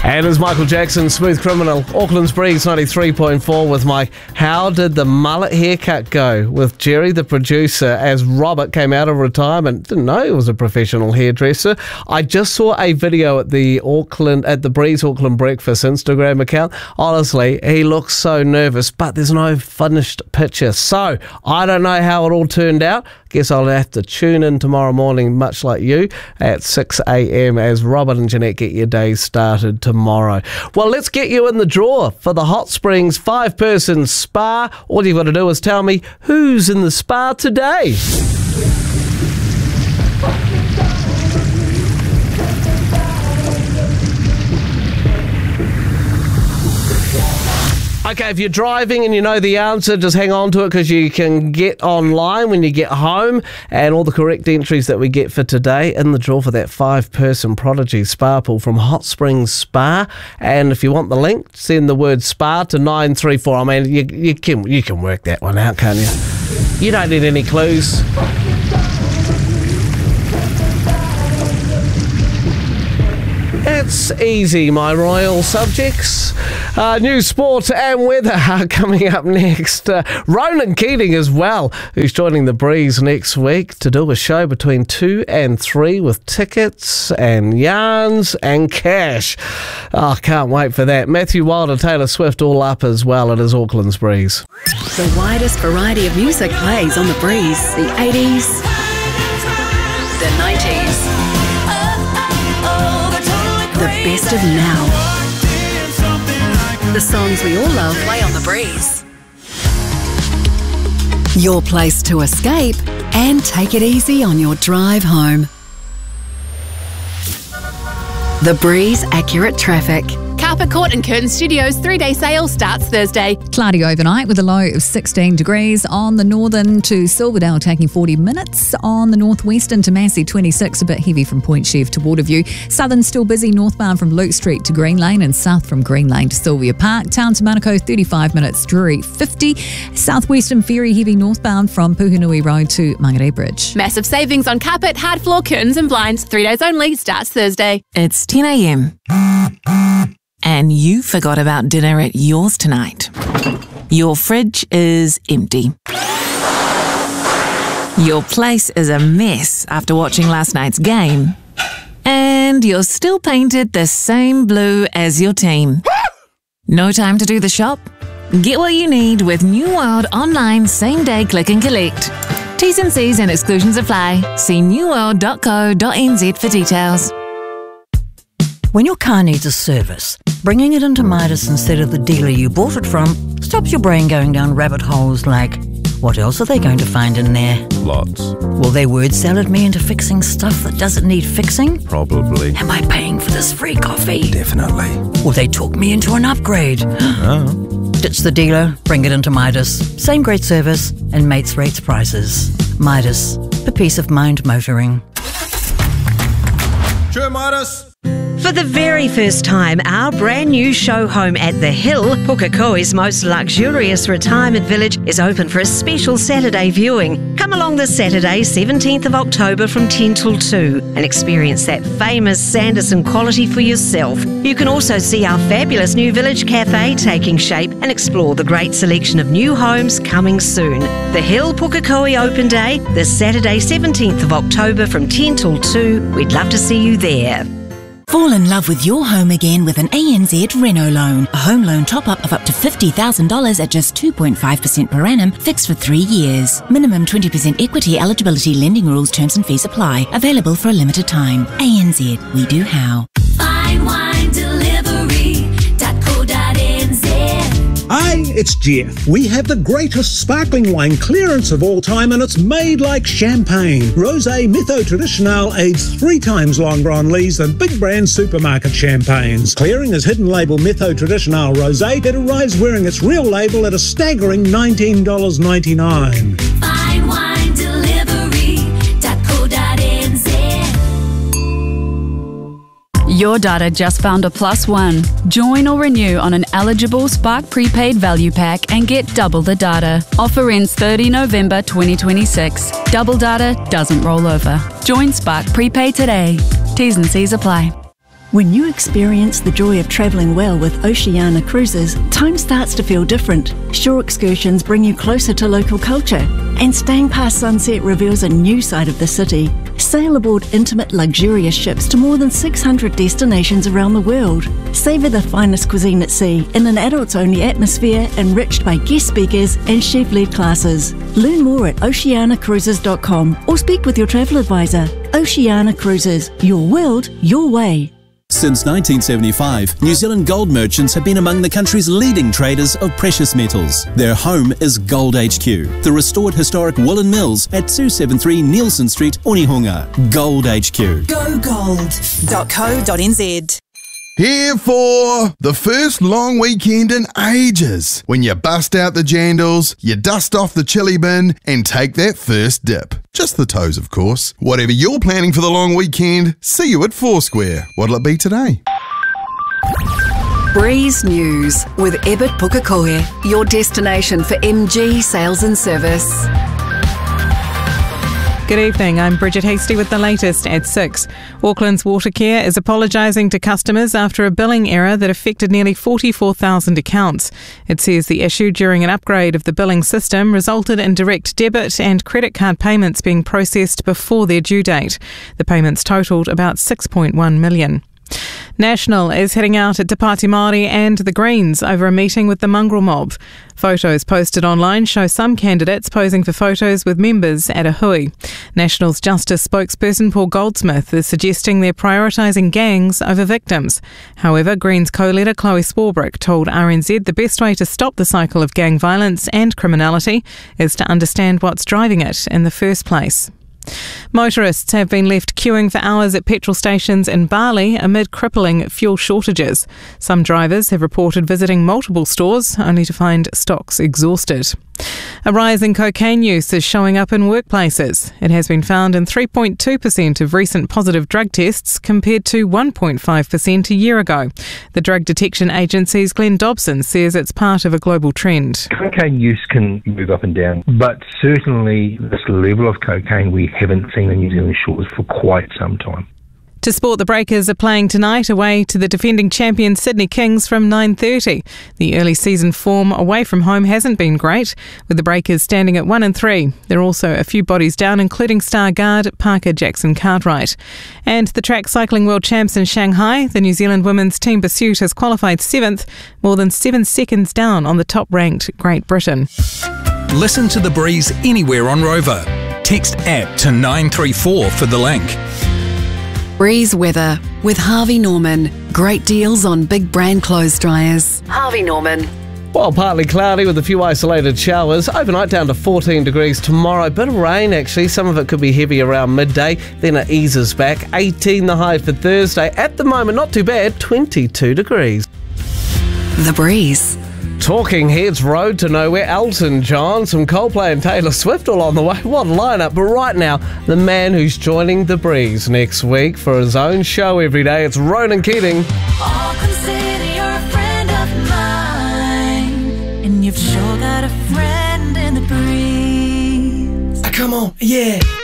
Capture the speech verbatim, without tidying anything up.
And as Michael Jackson, Smooth Criminal, Auckland's Breeze ninety-three point four with Mike. How did the mullet haircut go with Jerry, the producer, as Robert came out of retirement? Didn't know he was a professional hairdresser. I just saw a video at the Auckland, at the Breeze Auckland Breakfast Instagram account. Honestly, he looks so nervous, but there's no finished picture. So, I don't know how it all turned out. Guess I'll have to tune in tomorrow morning, much like you, at six a.m. as Robert and Jeanette get your day started tomorrow. Well, let's get you in the draw for the Hot Springs five-person spa. All you've got to do is tell me who's in the spa today. Okay, if you're driving and you know the answer, just hang on to it because you can get online when you get home, and all the correct entries that we get for today in the draw for that five-person Prodigy spa pool from Hot Springs Spa. And if you want the link, send the word spa to nine three four. I mean, you, you can you can work that one out, can't you? You don't need any clues. It's easy, my royal subjects. Uh, news, sport and weather are coming up next. Uh, Ronan Keating as well, who's joining the Breeze next week to do a show between two and three with tickets and yarns and cash. Oh, can't wait for that. Matthew Wilder, Taylor Swift all up as well. It is Auckland's Breeze. The widest variety of music plays on the Breeze. The eighties, the nineties, the best of now. The songs we all love play on the Breeze. Your place to escape and take it easy on your drive home. The Breeze Accurate Traffic. Carpet Court and Curtin Studios three-day sale starts Thursday. Cloudy overnight with a low of sixteen degrees. On the northern to Silverdale taking forty minutes. On the northwestern to Massey twenty-six, a bit heavy from Point Chev to Waterview. Southern still busy northbound from Luke Street to Green Lane and south from Green Lane to Sylvia Park. Town to Manukau thirty-five minutes. Drury fifty. Southwestern ferry heavy northbound from Puhunui Road to Mangere Bridge. Massive savings on carpet, hard floor, curtains and blinds. Three days only, starts Thursday. It's ten a.m. and you forgot about dinner at yours tonight. Your fridge is empty. Your place is a mess after watching last night's game. And you're still painted the same blue as your team. No time to do the shop? Get what you need with New World online same-day click and collect. T's and C's and exclusions apply. See new world dot co dot n z for details. When your car needs a service, bringing it into Midas instead of the dealer you bought it from stops your brain going down rabbit holes like, what else are they going to find in there? Lots. Will they word salad me into fixing stuff that doesn't need fixing? Probably. Am I paying for this free coffee? Definitely. Will they talk me into an upgrade? Oh. Ditch the dealer, bring it into Midas. Same great service and mates rates prices. Midas, for peace of mind motoring. Sure, Midas. For the very first time, our brand new show home at The Hill, Pukekohe's most luxurious retirement village, is open for a special Saturday viewing. Come along this Saturday, seventeenth of October from ten till two and experience that famous Sanderson quality for yourself. You can also see our fabulous new village cafe taking shape and explore the great selection of new homes coming soon. The Hill Pukekohe Open Day, this Saturday, seventeenth of October from ten till two. We'd love to see you there. Fall in love with your home again with an A N Z Reno loan. A home loan top-up of up to fifty thousand dollars at just two point five percent per annum, fixed for three years. Minimum twenty percent equity eligibility, lending rules, terms and fees apply. Available for a limited time. A N Z, we do how. Fine wine delivery dot co dot n z. Hi, it's Jeff. We have the greatest sparkling wine clearance of all time, and it's made like champagne. Rosé Metho Traditional aged three times longer on lees than big brand supermarket champagnes. Clearing his hidden label Metho Traditional Rosé, it arrives wearing its real label at a staggering nineteen dollars ninety-nine. Fine wine delivery dot co dot n z. Your data just found a plus one. Join or renew on an eligible Spark prepaid value pack and get double the data. Offer ends thirty November twenty twenty-six. Double data doesn't roll over. Join Spark prepaid today. T's and C's apply. When you experience the joy of travelling well with Oceania Cruises, time starts to feel different. Shore excursions bring you closer to local culture, and staying past sunset reveals a new side of the city. Sail aboard intimate, luxurious ships to more than six hundred destinations around the world. Savour the finest cuisine at sea in an adults-only atmosphere enriched by guest speakers and chef-led classes. Learn more at oceania cruises dot com or speak with your travel advisor. Oceania Cruises, your world, your way. Since nineteen seventy-five, New Zealand gold merchants have been among the country's leading traders of precious metals. Their home is Gold H Q, the restored historic Woolen Mills at two seventy-three Nielsen Street, Onehunga. Gold H Q. go gold dot co dot n z. Here for the first long weekend in ages, when you bust out the jandals, you dust off the chili bin, and take that first dip. Just the toes, of course. Whatever you're planning for the long weekend, see you at Foursquare. What'll it be today? Breeze News with Ebert Pukekohe, your destination for M G sales and service. Good evening, I'm Bridget Hasty with the latest at six. Auckland's Watercare is apologising to customers after a billing error that affected nearly forty-four thousand accounts. It says the issue during an upgrade of the billing system resulted in direct debit and credit card payments being processed before their due date. The payments totalled about six point one million dollars. National is heading out at Te Pāti Māori and the Greens over a meeting with the mongrel mob. Photos posted online show some candidates posing for photos with members at a hui. National's Justice spokesperson Paul Goldsmith is suggesting they're prioritising gangs over victims. However, Greens co-leader Chloe Swarbrick told R N Z the best way to stop the cycle of gang violence and criminality is to understand what's driving it in the first place. Motorists have been left queuing for hours at petrol stations in Bali amid crippling fuel shortages. Some drivers have reported visiting multiple stores only to find stocks exhausted. A rise in cocaine use is showing up in workplaces. It has been found in three point two percent of recent positive drug tests compared to one point five percent a year ago. The Drug Detection Agency's Glenn Dobson says it's part of a global trend. Cocaine use can move up and down, but certainly this level of cocaine we haven't seen in New Zealand shores for quite some time. To sport, the Breakers are playing tonight away to the defending champion Sydney Kings from nine thirty. The early season form away from home hasn't been great, with the Breakers standing at one and three. There are also a few bodies down, including star guard Parker Jackson Cartwright. And the track cycling world champs in Shanghai, the New Zealand women's team pursuit has qualified seventh, more than seven seconds down on the top-ranked Great Britain. Listen to The Breeze anywhere on Rover. Text app to nine three four for the link. Breeze weather with Harvey Norman. Great deals on big brand clothes dryers. Harvey Norman. Well, partly cloudy with a few isolated showers. Overnight down to fourteen degrees tomorrow. Bit of rain, actually. Some of it could be heavy around midday. Then it eases back. eighteen the high for Thursday. At the moment, not too bad. twenty-two degrees. The Breeze. Talking Heads Road to Nowhere, Elton John, some Coldplay and Taylor Swift all on the way. What a lineup. But right now, the man who's joining The Breeze next week for his own show every day, it's Ronan Keating. All consider you're a friend of mine, and you've sure got a friend in The Breeze. Ah, come on, yeah.